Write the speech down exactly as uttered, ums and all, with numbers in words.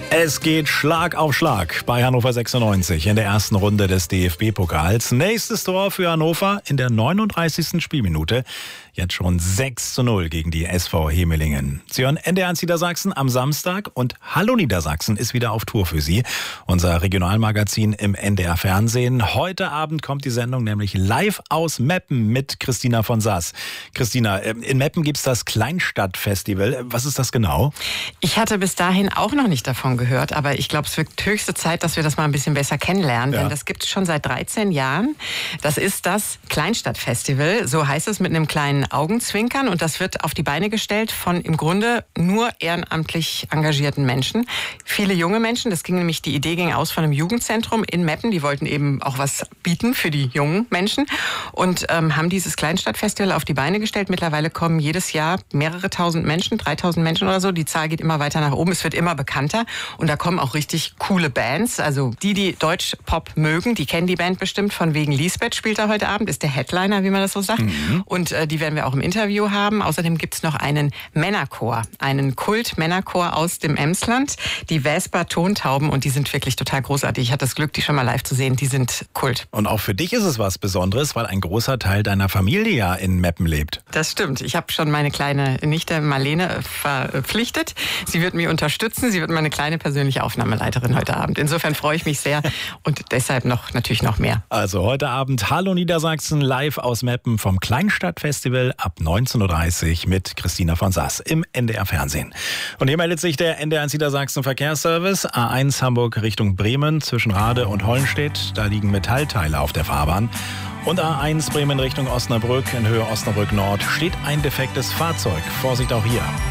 Es geht Schlag auf Schlag bei Hannover sechsundneunzig in der ersten Runde des D F B-Pokals. Nächstes Tor für Hannover in der neununddreißigsten Spielminute. Jetzt schon sechs zu null gegen die S V Hemelingen. Sie hören N D R eins Niedersachsen am Samstag und Hallo Niedersachsen ist wieder auf Tour für Sie. Unser Regionalmagazin im N D R Fernsehen. Heute Abend kommt die Sendung nämlich live aus Meppen mit Christina von Sass. Christina, in Meppen gibt's das Kleinstadtfestival. Was ist das genau? Ich hatte bis dahin auch noch nicht davon gehört, aber ich glaube, es wird höchste Zeit, dass wir das mal ein bisschen besser kennenlernen, ja. Denn das gibt es schon seit dreizehn Jahren. Das ist das Kleinstadtfestival, so heißt es mit einem kleinen Augenzwinkern, und das wird auf die Beine gestellt von im Grunde nur ehrenamtlich engagierten Menschen. Viele junge Menschen, das ging nämlich, die Idee ging aus von einem Jugendzentrum in Meppen, die wollten eben auch was bieten für die jungen Menschen und ähm, haben dieses Kleinstadtfestival auf die Beine gestellt. Mittlerweile kommen jedes Jahr mehrere tausend Menschen, dreitausend Menschen oder so, die Zahl geht immer weiter nach oben, es wird immer bekannter und da kommen auch richtig coole Bands, also die, die Deutsch-Pop mögen, die kennen die Band bestimmt, von wegen Lisbeth spielt er heute Abend, ist der Headliner, wie man das so sagt, mhm. und äh, die werden wir auch im Interview haben. Außerdem gibt es noch einen Männerchor, einen Kult-Männerchor aus dem Emsland, die Vesper Tontauben, und die sind wirklich total großartig. Ich hatte das Glück, die schon mal live zu sehen, die sind Kult. Und auch für dich ist es was Besonderes, weil ein großer Teil deiner Familie ja in Meppen lebt. Das stimmt. Ich habe schon meine kleine Nichte Marlene verpflichtet. Sie wird mich unterstützen. Sie wird meine kleine persönliche Aufnahmeleiterin heute Abend. Insofern freue ich mich sehr und deshalb noch natürlich noch mehr. Also heute Abend Hallo Niedersachsen live aus Meppen vom Kleinstadtfestival ab neunzehn Uhr dreißig mit Christina von Sass im N D R Fernsehen. Und hier meldet sich der N D R eins Niedersachsen Verkehrsservice. A eins Hamburg Richtung Bremen zwischen Rade und Hollenstedt. Da liegen Metallteile auf der Fahrbahn. Und A eins Bremen Richtung Osnabrück in Höhe Osnabrück Nord steht ein defektes Fahrzeug. Vorsicht auch hier.